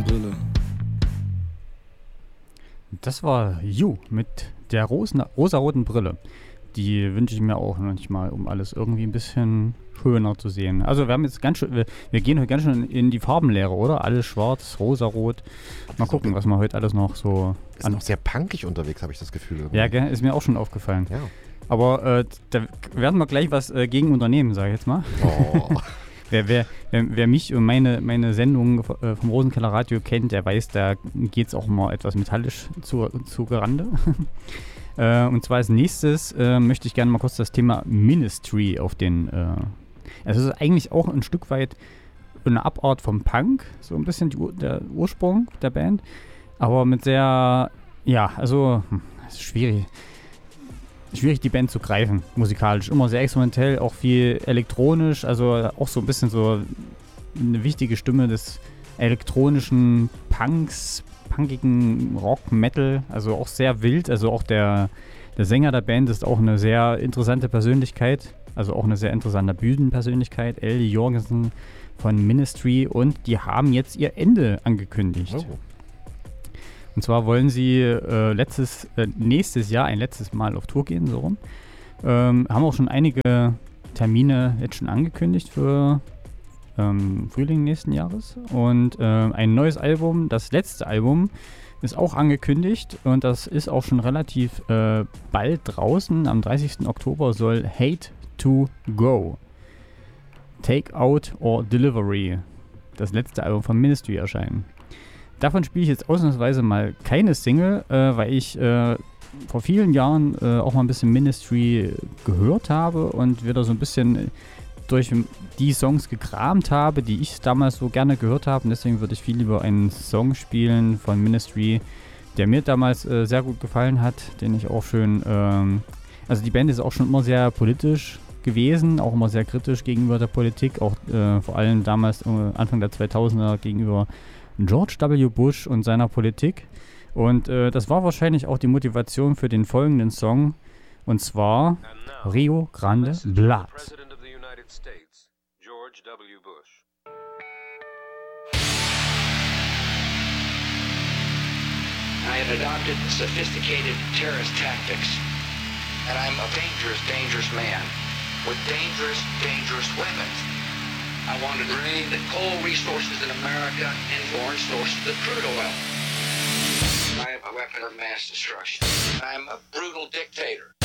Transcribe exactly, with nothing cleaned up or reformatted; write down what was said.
Brille. Das war You mit der rosen, rosaroten Brille. Die wünsche ich mir auch manchmal, um alles irgendwie ein bisschen schöner zu sehen. Also wir haben jetzt ganz schön, wir, wir gehen heute ganz schön in die Farbenlehre, oder? Alles schwarz, rosarot. Mal gucken, was wir heute alles noch so... Ist an- noch sehr punkig unterwegs, habe ich das Gefühl. Irgendwie. Ja, gell? Ist mir auch schon aufgefallen. Ja. Aber äh, da werden wir gleich was äh, gegen unternehmen, sage ich jetzt mal. Oh. wer, wer, wer, wer mich und meine, meine Sendung äh, vom Rosenkeller Radio kennt, der weiß, da geht es auch mal etwas metallisch zu, zu Gerande. äh, und zwar als nächstes äh, möchte ich gerne mal kurz das Thema Ministry auf den... Äh, es ist eigentlich auch ein Stück weit eine Abart vom Punk, so ein bisschen die, der Ursprung der Band, aber mit sehr... Ja, also... Hm, es ist schwierig. Schwierig, die Band zu greifen, musikalisch. Immer sehr experimentell, auch viel elektronisch, also auch so ein bisschen so eine wichtige Stimme des elektronischen Punks, punkigen Rock, Metal, also auch sehr wild. Also auch der, der Sänger der Band ist auch eine sehr interessante Persönlichkeit, also auch eine sehr interessante Bühnenpersönlichkeit, Ellie Jorgensen von Ministry, und die haben jetzt ihr Ende angekündigt. Oh. Und zwar wollen sie äh, letztes, äh, nächstes Jahr ein letztes Mal auf Tour gehen, so rum. Ähm, haben auch schon einige Termine jetzt schon angekündigt für ähm, Frühling nächsten Jahres. Und äh, ein neues Album, das letzte Album, ist auch angekündigt. Und das ist auch schon relativ äh, bald draußen. Am dreißigsten Oktober soll Hate to Go, Take Out or Delivery, das letzte Album von Ministry, erscheinen. Davon spiele ich jetzt ausnahmsweise mal keine Single, äh, weil ich äh, vor vielen Jahren äh, auch mal ein bisschen Ministry gehört habe und wieder so ein bisschen durch die Songs gekramt habe, die ich damals so gerne gehört habe. Und deswegen würde ich viel lieber einen Song spielen von Ministry, der mir damals äh, sehr gut gefallen hat, den ich auch schön... Ähm, also die Band ist auch schon immer sehr politisch gewesen, auch immer sehr kritisch gegenüber der Politik, auch äh, vor allem damals äh, Anfang der zweitausender gegenüber George W. Bush und seiner Politik. Und äh, das war wahrscheinlich auch die Motivation für den folgenden Song, und zwar Rio Grande Blood. George W. Bush. I have adopted sophisticated terrorist tactics, and I'm a dangerous, dangerous man with dangerous, dangerous weapons. I want to drain the coal resources in America and foreign sources of crude oil. I am a weapon of mass destruction. I'm a brutal dictator.